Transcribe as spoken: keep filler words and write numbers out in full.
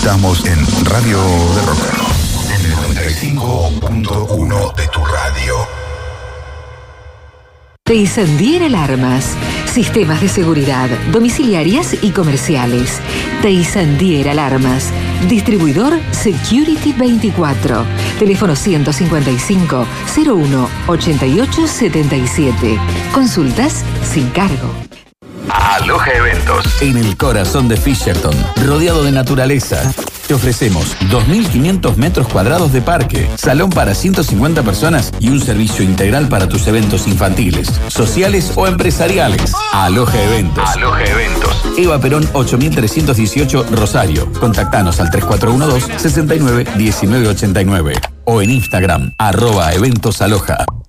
Estamos en Radio de Rock, en el noventa y cinco punto uno de tu radio. Teisandier Alarmas. Sistemas de seguridad, domiciliarias y comerciales. Teisandier Alarmas. Distribuidor Security veinticuatro. Teléfono ciento cincuenta y cinco, cero uno, ochenta y ocho setenta y siete. Consultas sin cargo. Aloha Eventos. En el corazón de Fisherton, rodeado de naturaleza. Te ofrecemos dos mil quinientos metros cuadrados de parque, salón para ciento cincuenta personas y un servicio integral para tus eventos infantiles, sociales o empresariales. Aloha Eventos. Aloha Eventos. Eva Perón ocho mil trescientos dieciocho, Rosario. Contactanos al tres cuatro uno dos, sesenta y nueve, diecinueve ochenta y nueve o en Instagram, arroba Eventos Aloha.